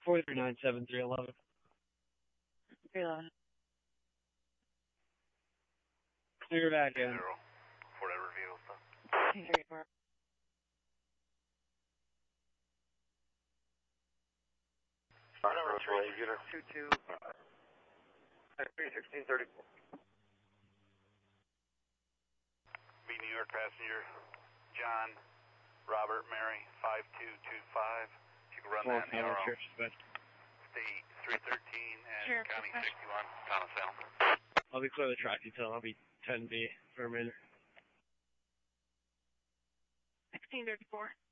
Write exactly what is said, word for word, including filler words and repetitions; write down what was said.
four three nine seven three one one. three eleven. Clear back in. Zero. Fort Edward vehicle stuff. three four. Number three, two two. Three sixteen thirty four. Be New York passenger, John, Robert, Mary, five two two five. You can run that in the R O. State three thirteen and Sure, County okay. sixty-one, Thomas Allen. I'll be clear the track detail. I'll be ten B for a minute. sixteen thirty-four.